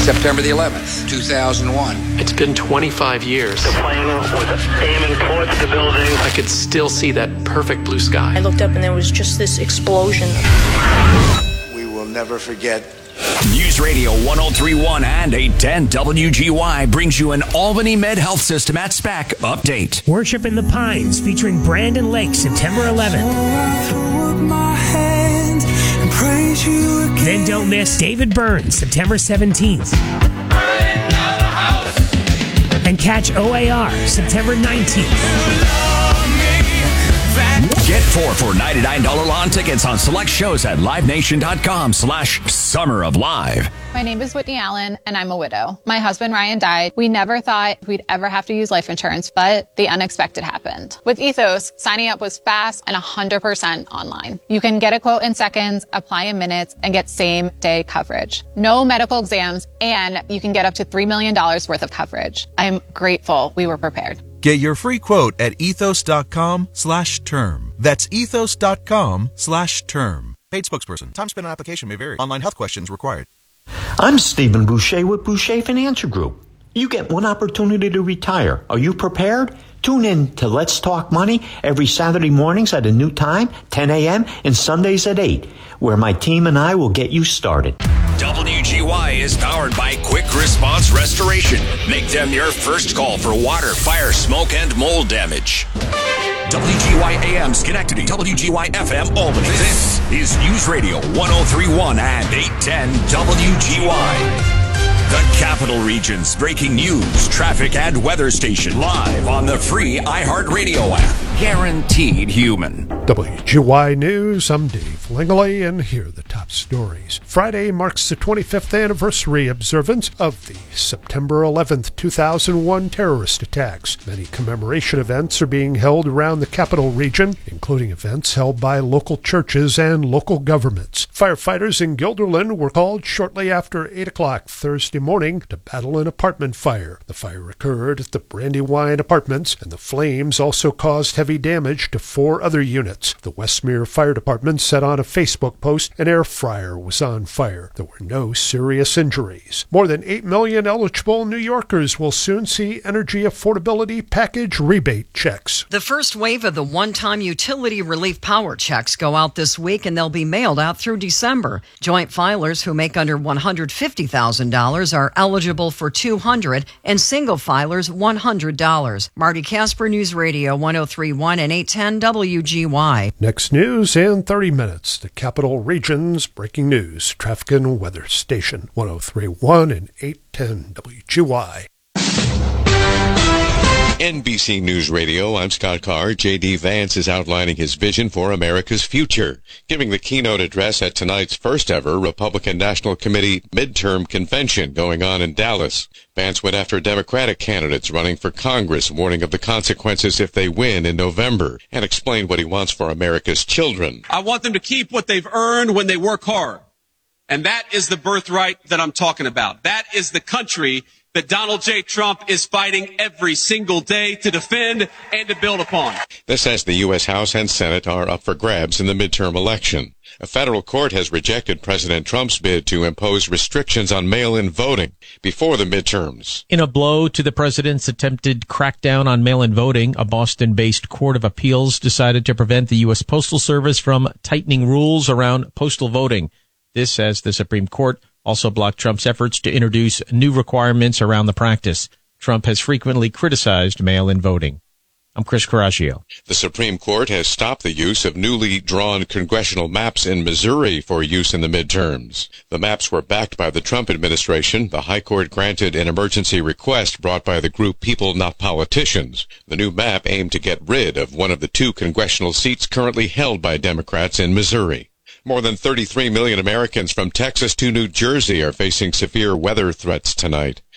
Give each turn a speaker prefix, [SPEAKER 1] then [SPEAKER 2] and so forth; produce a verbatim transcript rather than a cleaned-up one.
[SPEAKER 1] September the eleventh, two thousand one.
[SPEAKER 2] It's been twenty-five years.
[SPEAKER 3] The plane was aiming towards the building.
[SPEAKER 2] I could still see that perfect blue sky.
[SPEAKER 4] I looked up and there was just this explosion.
[SPEAKER 5] We will never forget.
[SPEAKER 6] News Radio one oh three point one and eight ten W G Y brings you an Albany Med Health System at SPAC update.
[SPEAKER 7] Worship in the Pines featuring Brandon Lake September eleventh. Then don't miss David Burns September seventeenth. And catch O A R September nineteenth.
[SPEAKER 6] Get four for ninety-nine dollars lawn tickets on select shows at livenation.com slash summer of live.
[SPEAKER 8] My name is Whitney Allen, and I'm a widow. My husband, Ryan, died. We never thought we'd ever have to use life insurance, but the unexpected happened. With Ethos, signing up was fast and one hundred percent online. You can get a quote in seconds, apply in minutes, and get same-day coverage. No medical exams, and you can get up to three million dollars worth of coverage. I'm grateful we were prepared.
[SPEAKER 9] Get your free quote at ethos.com slash term. That's ethos.com slash term. Paid spokesperson. Time spent on application may vary. Online health questions required.
[SPEAKER 10] I'm Stephen Boucher with Boucher Financial Group. You get one opportunity to retire. Are you prepared? Tune in to Let's Talk Money every Saturday mornings at a new time, ten a.m., and Sundays at eight, where my team and I will get you started.
[SPEAKER 6] W G Y is powered by Quick Response Restoration. Make them your first call for water, fire, smoke, and mold damage. W G Y A M Schenectady, W G Y F M Albany. This is News Radio one oh three point one and eight ten W G Y. The Capital Region's breaking news, traffic, and weather station live on the free iHeartRadio app. Guaranteed human.
[SPEAKER 11] W G Y News, I'm Dave Langley, and here are the top stories. Friday marks the twenty-fifth anniversary observance of the September eleventh, two thousand one terrorist attacks. Many commemoration events are being held around the Capital Region, including events held by local churches and local governments. Firefighters in Guilderland were called shortly after eight o'clock Thursday morning to battle an apartment fire. The fire occurred at the Brandywine Apartments, and the flames also caused heavy damage to four other units. The Westmere Fire Department said on a Facebook post an air fryer was on fire. There were no serious injuries. More than eight million eligible New Yorkers will soon see energy affordability package rebate checks.
[SPEAKER 12] The first wave of the one-time utility relief power checks go out this week, and they'll be mailed out through December. Joint filers who make under one hundred fifty thousand dollars are eligible for two hundred dollars, and single filers one hundred dollars. Marty Casper, News Radio one oh three point one and eight ten W G Y.
[SPEAKER 11] Next news in thirty minutes. The Capital Region's breaking news, traffic and weather station one oh three point one and eight ten W G Y.
[SPEAKER 13] N B C News Radio, I'm Scott Carr. J D. Vance is outlining his vision for America's future, giving the keynote address at tonight's first-ever Republican National Committee midterm convention going on in Dallas. Vance went after Democratic candidates running for Congress, warning of the consequences if they win in November, and explained what he wants for America's children.
[SPEAKER 14] I want them to keep what they've earned when they work hard. And that is the birthright that I'm talking about. That is the country that Donald J. Trump is fighting every single day to defend and to build upon.
[SPEAKER 13] This as the U S. House and Senate are up for grabs in the midterm election. A federal court has rejected President Trump's bid to impose restrictions on mail-in voting before the midterms.
[SPEAKER 15] In a blow to the president's attempted crackdown on mail-in voting, a Boston-based court of appeals decided to prevent the U S. Postal Service from tightening rules around postal voting. This as the Supreme Court also blocked Trump's efforts to introduce new requirements around the practice. Trump has frequently criticized mail-in voting. I'm Chris Caraccio.
[SPEAKER 13] The Supreme Court has stopped the use of newly drawn congressional maps in Missouri for use in the midterms. The maps were backed by the Trump administration. The High Court granted an emergency request brought by the group People Not Politicians. The new map aimed to get rid of one of the two congressional seats currently held by Democrats in Missouri. More than thirty-three million Americans from Texas to New Jersey are facing severe weather threats tonight.